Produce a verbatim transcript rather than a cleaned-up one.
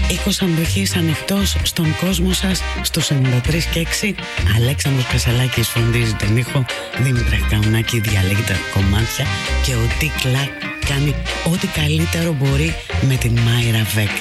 Οίκος Αντοχής ανοιχτός στον κόσμο σας στους ενενήντα τρία και έξι. Αλέξανδρος Κασελάκης φροντίζει τον ήχο. Δήμητρα Καουνάκη διαλέγει τα κομμάτια. Και ο Τικλάκ κάνει ό,τι καλύτερο μπορεί με την Μάιρα Βέκ.